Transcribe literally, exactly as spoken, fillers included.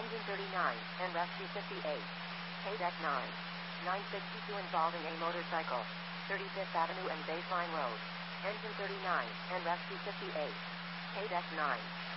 Engine thirty-nine, N R E S two fifty-eight. K D E C nine. nine sixty-two involving a motorcycle. thirty-fifth Avenue and Baseline Road. Engine thirty-nine, N R E S two fifty-eight. K D E C nine.